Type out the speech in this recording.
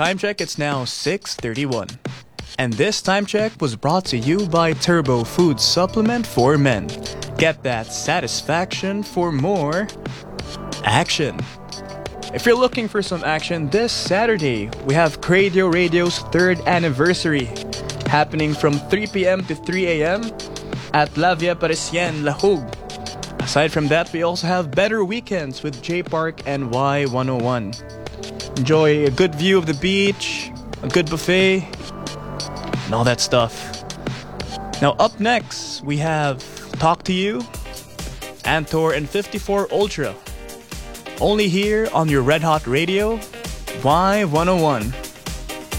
Time check, it's now 6:31. And this time check was brought to you by Turbo Food Supplement for Men. Get that satisfaction for more action. If you're looking for some action this Saturday, we have Cradio Radio's 3rd anniversary happening from 3 p.m. to 3 a.m. at La Via Parisienne, La Hogue. Aside from that, we also have Better Weekends with J Park and Y101. Enjoy a good view of the beach, a good buffet, and all that stuff. Now up next, we have Talk to You, Antor and 54 Ultra. Only here on your Red Hot Radio, Y101.